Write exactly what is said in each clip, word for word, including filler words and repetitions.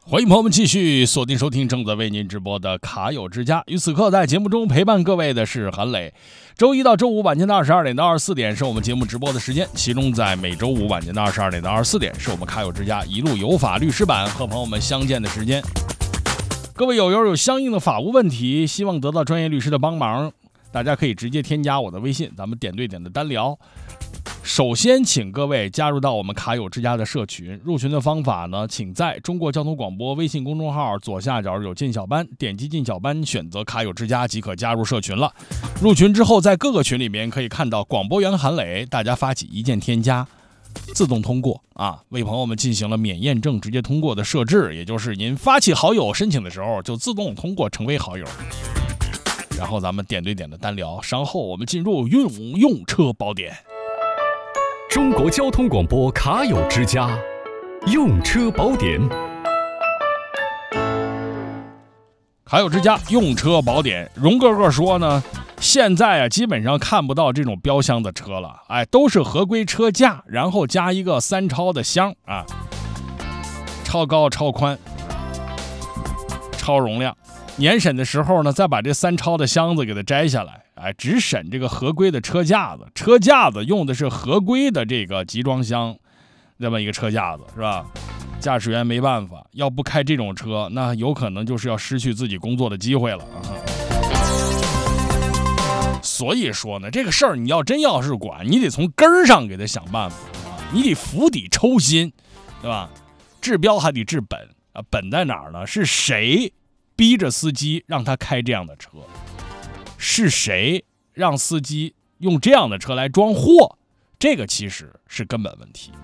欢迎朋友们继续锁定收听正在为您直播的卡友之家。与此刻在节目中陪伴各位的是韩磊。周一到周五晚间的二十二点到二十四点是我们节目直播的时间，其中在每周五晚间的二十二点到二十四点是我们卡友之家一路有法律师版和朋友们相见的时间。各位友友有相应的法务问题，希望得到专业律师的帮忙，大家可以直接添加我的微信，咱们点对点的单聊。首先请各位加入到我们卡友之家的社群，入群的方法呢，请在中国交通广播微信公众号左下角有进小班，点击进小班选择卡友之家即可加入社群了。入群之后在各个群里面可以看到广播员韩磊，大家发起一键添加，自动通过啊，为朋友们进行了免验证直接通过的设置，也就是您发起好友申请的时候就自动通过成为好友，然后咱们点对点的单聊。稍后我们进入用用车宝典。 中国交通广播卡友之家用车宝典。 卡友之家用车宝典，荣哥哥说呢，现在啊基本上看不到这种标箱的车了，哎，都是合规车架，然后加一个三超的箱啊，超高超宽超容量。年审的时候呢，再把这三超的箱子给它摘下来，哎，只审这个合规的车架子，车架子用的是合规的这个集装箱，这么一个车架子，是吧？驾驶员没办法，要不开这种车，那有可能就是要失去自己工作的机会了啊。所以说呢，这个事儿你要真要是管，你得从根儿上给他想办法啊，你得釜底抽薪，对吧？治标还得治本啊，本在哪儿呢？是谁逼着司机让他开这样的车？是谁让司机用这样的车来装货？这个其实是根本问题。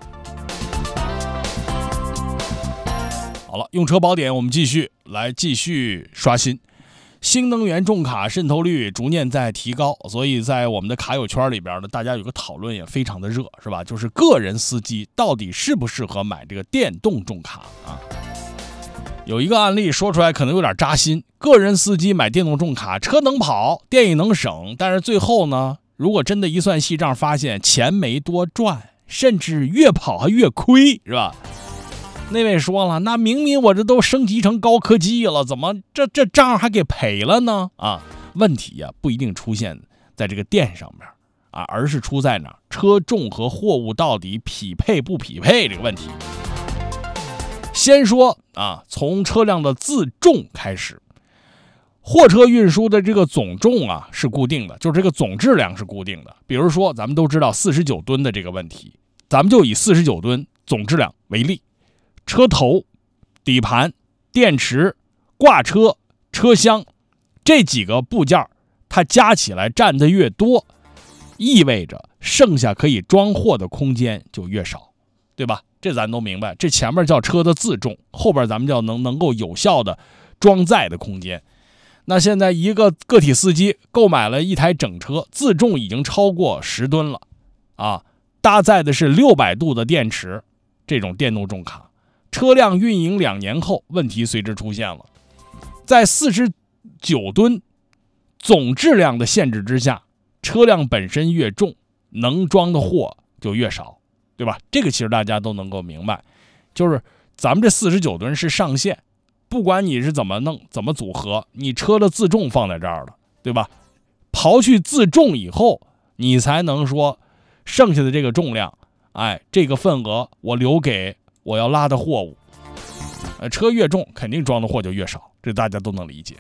好了，用车宝典我们继续来继续刷新。新能源重卡渗透率逐年在提高，所以在我们的卡友圈里边呢，大家有个讨论也非常的热，是吧？就是个人司机到底适不适合买这个电动重卡啊？有一个案例说出来可能有点扎心，个人司机买电动重卡，车能跑，电也能省，但是最后呢，如果真的一算细账，发现钱没多赚，甚至越跑还越亏，是吧？那位说了，那明明我这都升级成高科技了，怎么这这账还给赔了呢？啊，问题呀、啊、不一定出现在这个电上面啊，而是出在哪儿？车重和货物到底匹配不匹配这个问题。先说啊，从车辆的自重开始，货车运输的这个总重啊是固定的，就是这个总质量是固定的。比如说，咱们都知道四十九吨的这个问题，咱们就以四十九吨总质量为例，车头、底盘、电池、挂车、车厢这几个部件，它加起来占的越多，意味着剩下可以装货的空间就越少，对吧？这咱都明白，这前面叫车的自重，后边咱们叫能能够有效的装载的空间。那现在一个个体司机购买了一台整车，自重已经超过十吨了啊，搭载的是六百度的电池，这种电动重卡，车辆运营两年后，问题随之出现了，在四十九吨总质量的限制之下，车辆本身越重，能装的货就越少，对吧？这个其实大家都能够明白，就是咱们这四十九吨是上限，不管你是怎么弄怎么组合，你车的自重放在这儿了，对吧？刨去自重以后，你才能说剩下的这个重量，哎，这个份额我留给我要拉的货物。呃，车越重，肯定装的货就越少，这大家都能理解。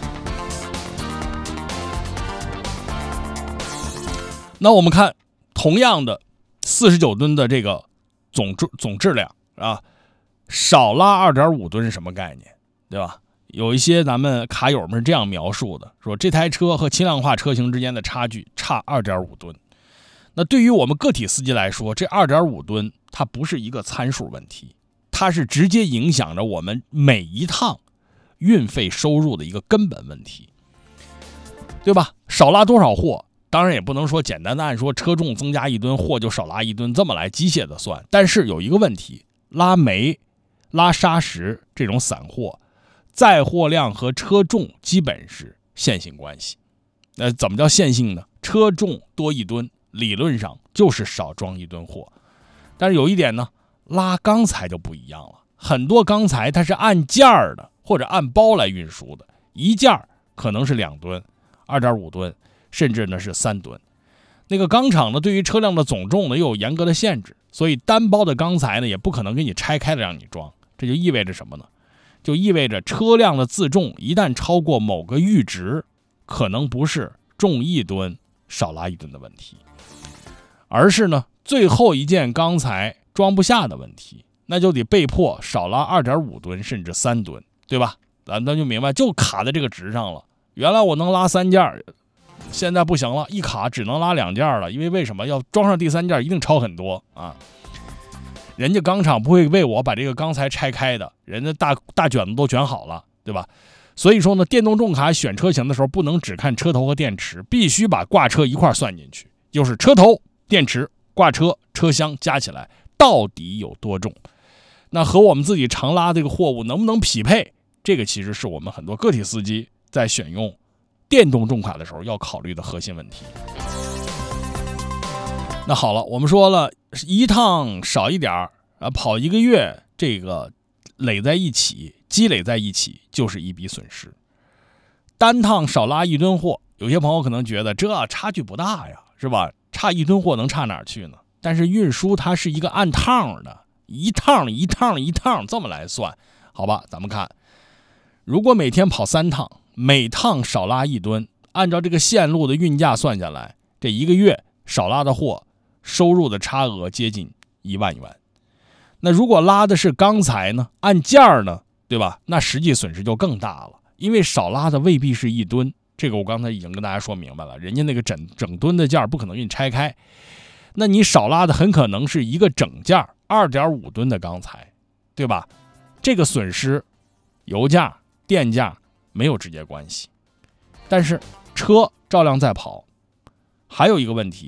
那我们看同样的四十九吨的这个总质总质量啊，少拉 二点五吨是什么概念，对吧？有一些咱们卡友们是这样描述的，说这台车和轻量化车型之间的差距差 二点五吨。那对于我们个体司机来说，这 二点五吨它不是一个参数问题，它是直接影响着我们每一趟运费收入的一个根本问题，对吧？少拉多少货，当然也不能说简单的按说车重增加一吨，货就少拉一吨这么来机械的算。但是有一个问题，拉煤、拉砂石这种散货，载货量和车重基本是线性关系。那怎么叫线性呢？车重多一吨，理论上就是少装一吨货。但是有一点呢，拉钢材就不一样了， 很多钢材它是按件儿的或者按包来运输的，一件儿可能是两吨、二点五吨，甚至呢是三吨。那个钢厂呢，对于车辆的总重呢又有严格的限制，所以单包的钢材呢也不可能给你拆开的让你装。这就意味着什么呢？就意味着车辆的自重一旦超过某个阈值，可能不是重一吨少拉一吨的问题，而是呢最后一件钢材装不下的问题，那就得被迫少拉 二点五吨甚至三吨，对吧？咱咱就明白，就卡在这个值上了。原来我能拉三件，现在不行了，一卡只能拉两件了，因为为什么要装上第三件一定超很多啊？人家钢厂不会为我把这个钢材拆开的，人家大大卷子都卷好了，对吧？所以说呢，电动重卡选车型的时候，不能只看车头和电池，必须把挂车一块算进去，就是车头、电池、挂车、车厢加起来到底有多重，那和我们自己常拉这个货物能不能匹配，这个其实是我们很多个体司机在选用电动重卡的时候要考虑的核心问题。那好了，我们说了一趟少一点啊，跑一个月，这个累在一起积累在一起就是一笔损失。单趟少拉一吨货，有些朋友可能觉得这差距不大呀，是吧？差一吨货能差哪儿去呢？但是运输它是一个按趟的，一趟一趟一趟这么来算，好吧？咱们看，如果每天跑三趟，每趟少拉一吨，按照这个线路的运价算下来，这一个月少拉的货收入的差额接近一万元。那如果拉的是钢材呢，按件儿呢，对吧？那实际损失就更大了，因为少拉的未必是一吨，这个我刚才已经跟大家说明白了，人家那个整整吨的件儿不可能给你拆开，那你少拉的很可能是一个整件 二点五吨的钢材，对吧？这个损失油价、电价没有直接关系，但是车照样在跑。还有一个问题，